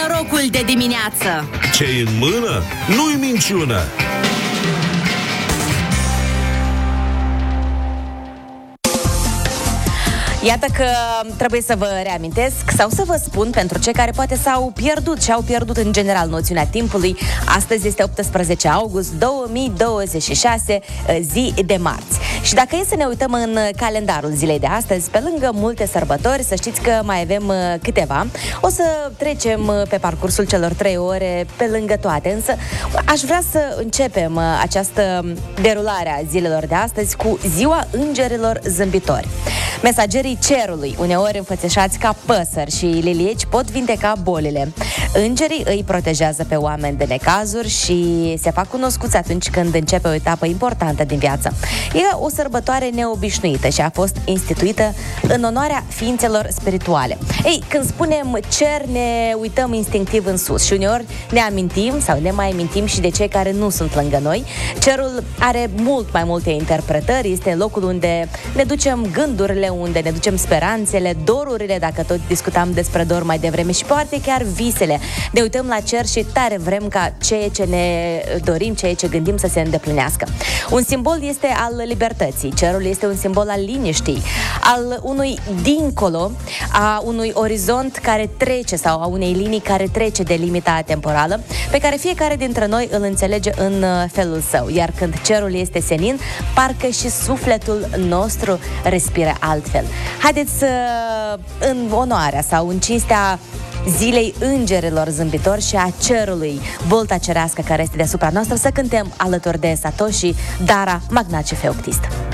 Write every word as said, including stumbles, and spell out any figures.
Norocul de dimineață. Ce-i în mână, nu-i minciună. Iată că trebuie să vă reamintesc sau să vă spun pentru cei care poate s-au pierdut și au pierdut în general noțiunea timpului. Astăzi este optsprezece august două mii douăzeci și șase, zi de marți. Și dacă e să ne uităm în calendarul zilei de astăzi, pe lângă multe sărbători, să știți că mai avem câteva. O să trecem pe parcursul celor trei ore pe lângă toate, însă aș vrea să începem această derulare a zilelor de astăzi cu Ziua Îngerilor Zâmbitori. Mesagerii cerului, uneori înfățișați ca păsări și lilieci, pot vindeca bolile. Îngerii îi protejează pe oameni de necazuri și se fac cunoscuți atunci când începe o etapă importantă din viață. E o sărbătoare neobișnuită și a fost instituită în onoarea ființelor spirituale. Ei, când spunem cer, ne uităm instinctiv în sus și uneori ne amintim sau ne mai amintim și de cei care nu sunt lângă noi. Cerul are mult mai multe interpretări, este locul unde ne ducem gândurile, unde ne ducem speranțele, dorurile, dacă tot discutam despre dor mai devreme, și poate chiar visele. Ne uităm la cer și tare vrem ca ceea ce ne dorim, ceea ce gândim să se îndeplinească. Un simbol este al libertății, cerul este un simbol al liniștii, al unui dincolo, a unui orizont care trece sau a unei linii care trece de limita temporală, pe care fiecare dintre noi îl înțelege în felul său. Iar când cerul este senin, parcă și sufletul nostru respiră altfel. Haideți să, în onoarea sau în cinstea Zilei Îngerilor Zâmbitori și a cerului, bolta cerească care este deasupra noastră, să cântăm alături de Satoshi Dara, Magnace Feoctist.